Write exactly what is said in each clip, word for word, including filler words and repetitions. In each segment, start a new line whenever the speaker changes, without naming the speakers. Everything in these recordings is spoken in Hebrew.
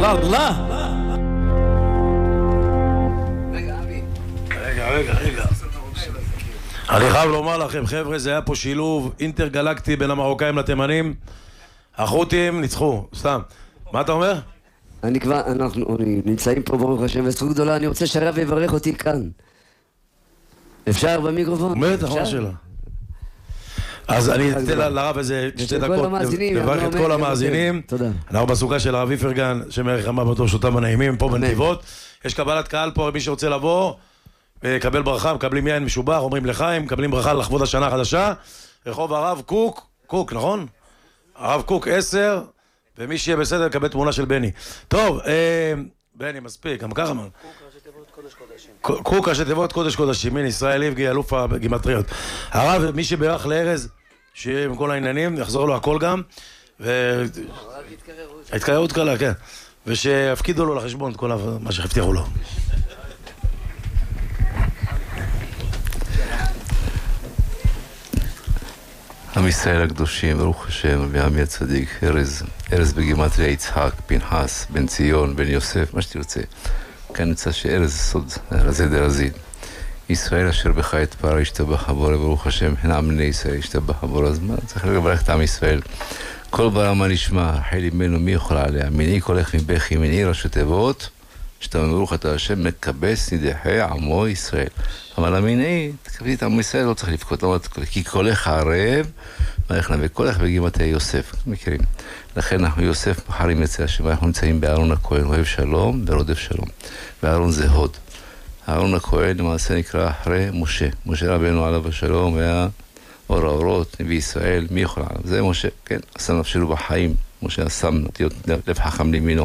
וואלה.
רגע, אבי.
רגע, רגע, רגע. אני חייב לומר לכם, חבר'ה, זה היה פה שילוב אינטרגלקטי בין המרוקאים לתימנים. החות'ים ניצחו, סתם. מה אתה אומר?
אני כבר, אנחנו נמצאים פה ברוך השם וזכות גדולה, אני רוצה שהרב יברך אותי כאן. אפשר במיקרופון?
בטח, מה שלא. אז אני אתן לרב איזה שתי דקות לברך את כל המאזינים. אנחנו בסוכה של הרב איפרגן, שמערך רמה בטוח שותם הנעימים פה בנתיבות. יש קבלת קהל פה, מי שרוצה לבוא קבל ברכה, מקבלים יין משובח, אומרים לחיים, מקבלים ברכה לכבוד השנה החדשה. רחוב הרב קוק, קוק, נכון? הרב קוק עשר, ומי שיהיה בסדר יקבל תמונה של בני. טוב, בני, מספיק, גם ככה אמרנו. קוק ראשי תיבות קודש קודשים, הנה ישראל איבגי, אלוף הגימטריות. הרב, מי שברך לארז, שיהיה עם כל העניינים, יחזור לו הכל גם, ו... התקררות קלה, כן. ושיפקידו לו לחשבון את כל מה שהבטיחו לו.
עם ישראל הקדושים, ברוך השם, ועמי הצדיק, ארז, ארז בגימטריה יצחק, פנחס, בן ציון, בן יוסף, מה שתרצה. כאן נמצא שארז סוד, רזי דרזית. ישראל אשר בך יתפאר, ישתבח הבורא, ברוך השם, הנה בני ישראל, ישתבח הבורא. אז מה? צריך לברך את עם ישראל. כל ברמה נשמע, החל ממנו, מי יוכל עליה? מנעי קולך מבכי, מנעי ראשי תיבות, שאתה ברוך אתה השם, מקבץ נידחי עמו ישראל. אבל המנעי, תקבלי את עם ישראל, לא צריך לבכות, לא כי קולך ערב, ואיך נביא קולך בגימטריה יוסף, מכירים. לכן אנחנו יוסף מחרים אצל השם, אנחנו נמצאים בארון הכהן, אוהב שלום ורודף שלום. וארון זה הוד. אהרון הכהן למעשה נקרא אחרי משה. משה רבנו עליו השלום היה אור האורות, נביא ישראל, מי יכול עליו? זה משה, כן, עשה נפשנו בחיים. משה עשה נטיות לב חכם לימינו.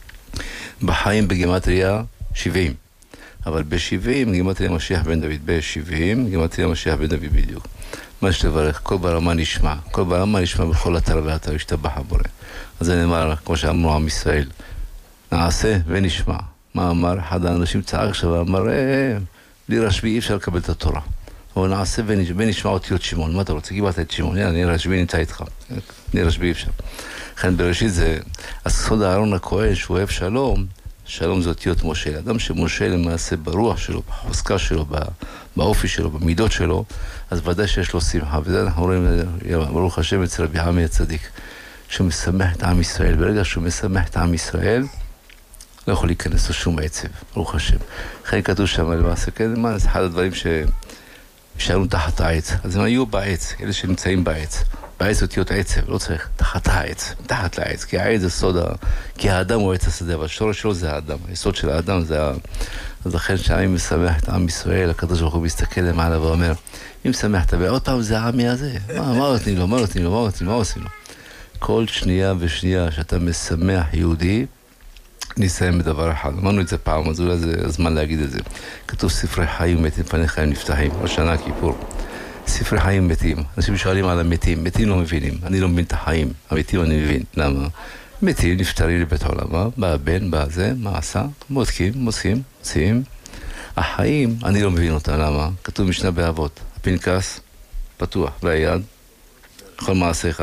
בחיים בגימטריה שבעים. אבל ב-שבעים גימטריה משיח בן דוד. ב-שבעים גימטריה משיח בן דוד בדיוק. מה שתברך, כל ברמה נשמע. כל ברמה נשמע בכל אתר ואתר, ישתבח הבורא. אז זה נאמר, כמו שאמרו עם ישראל, נעשה ונשמע. מה אמר? אחד האנשים צעק עכשיו ואמר, אה, בלי רשב"י אי אפשר לקבל את התורה. אבל נעשה ונשמע אותיות שמעון. מה אתה רוצה? קיבלת את שמעון. יאללה, נראה רשב"י נמצא איתך. בלי רשב"י אי אפשר. לכן בראשית זה, הסוד אהרון הכהן שהוא אוהב שלום, שלום זה אותיות משה. אדם שמשה למעשה ברוח שלו, בחוזקה שלו, באופי שלו, במידות שלו, אז ודאי שיש לו שמחה. וזה אנחנו רואים, ברוך השם, אצל רבי עמי הצדיק, שהוא משמח את עם ישראל. ברגע שהוא משמח את עם ישראל, לא יכול להיכנס לשום עצב, ברוך השם. לכן כתוב שם למעשה, כן, מה, זה אחד הדברים ששאלנו תחת העץ. אז הם היו בעץ, אלה שנמצאים בעץ. בעץ אותיות עצב, לא צריך, תחת העץ, תחת לעץ, כי העץ זה סוד, כי האדם הוא עץ השדה, אבל השורש שלו זה האדם, היסוד של האדם זה ה... אז לכן שהעם משמח את עם ישראל, הקדוש ברוך הוא מסתכל למעלה ואומר, אם שמחת, ועוד פעם זה העמי הזה, מה, מה נותנים לו, מה נותנים לו, מה נותנים לו, מה עושים לו? כל שנייה ושנייה שאתה משמח יהודי, נסיים בדבר אחד. אמרנו את זה פעם, אז אולי זה הזמן להגיד את זה. כתוב ספרי חיים מתים, פני חיים נפתחים, ראש שנה כיפור. ספרי חיים מתים. אנשים שואלים על המתים, מתים לא מבינים. אני לא מבין את החיים, המתים אני מבין. למה? מתים נפטרים לבית עולמה, בא הבן, בא זה, מה עשה? בודקים, מוצאים, מוצאים. החיים, אני לא מבין אותה, למה? כתוב משנה באבות, הפנקס פתוח, והיד, כל מעשיך,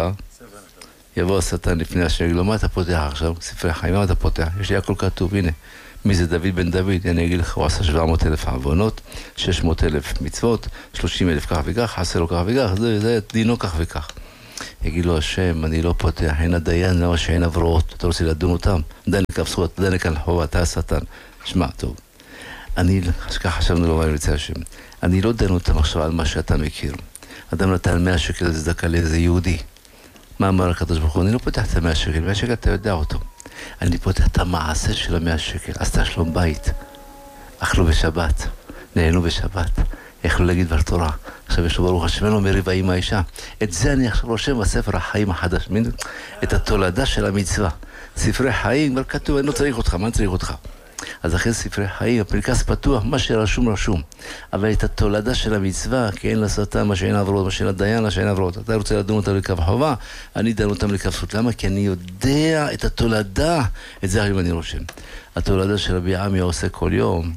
יבוא השטן לפני השם, לא, מה אתה פותח עכשיו? ספרי החיים, מה אתה פותח? יש לי הכל כתוב, הנה. מי זה דוד בן דוד? אני אגיד לך, הוא עשה שבע מאות אלף עוונות, שש מאות אלף מצוות, שלושים אלף כך וכך, חסר לו כך וכך, זה, זה דינו כך וכך. יגיד לו השם, אני לא פותח, אין הדיין, למה שאין עברות, אתה רוצה לדון אותם? דן לכבסות, דן לכאן חובה, אתה השטן. שמע, טוב. אני, ככה חשבנו לו, אני רוצה השם. אני לא דן אותם עכשיו על מה שאתה מכיר. אדם נתן מאה שקל צדקה לאיזה יהודי. מה אמר הקדוש ברוך הוא? אני לא פותח את המאה שקל, מאה שקל אתה יודע אותו. אני פותח את המעשה של המאה שקל. עשתה שלום בית, אכלו בשבת, נהנו בשבת, יכלו להגיד דבר תורה. עכשיו יש לו ברוך השם, אין לו מריבה עם האישה. את זה אני עכשיו רושם בספר החיים החדש. את התולדה של המצווה. ספרי חיים, כבר כתוב, אני לא צריך אותך, מה אני צריך אותך? אז אחרי ספרי חיים, הפנקס פתוח, מה שרשום רשום. אבל את התולדה של המצווה, כי אין לשטן, מה שאין עברות, מה שאין הדיין, מה שאין עברות. אתה רוצה לדון אותם לקו חובה, אני דן אותם לקו זכות. למה? כי אני יודע את התולדה, את זה היום אני רושם. התולדה של רבי עמי עושה כל יום,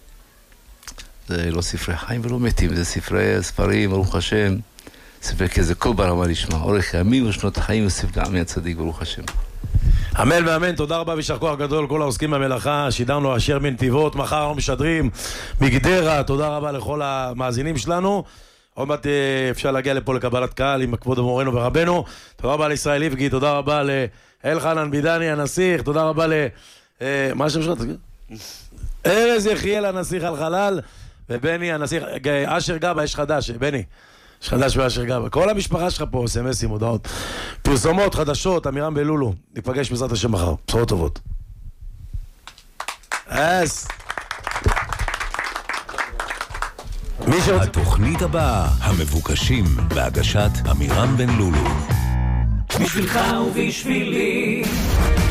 זה לא ספרי חיים ולא מתים, זה ספרי ספרים, ברוך השם, ספרי כזה, כל ברמה לשמה, אורך ימים ושנות החיים יוסיף לעמי הצדיק, ברוך השם.
אמן ואמן, תודה רבה וישר כוח גדול כל העוסקים במלאכה. שידרנו אשר מנתיבות, מחר אנחנו משדרים מגדרה. תודה רבה לכל המאזינים שלנו. עוד מעט אפשר להגיע לפה לקבלת קהל עם כבוד מורנו ורבנו. תודה רבה לישראל איבגי, תודה רבה לאלחנן בידני הנסיך, תודה רבה ל... מה השם שלך? ארז יחיאל הנסיך על חלל, ובני הנסיך, אשר גבה, יש חדש, בני, יש חדש באשר גבה. כל המשפחה שלך פה, סמסים, הודעות, פרסומות, חדשות, אמירם בלולו. ניפגש בעזרת השם מחר, בשורות טובות. אס.
התוכנית הבאה, המבוקשים, בהגשת אמירם בן לולו.
בשבילך ובשבילי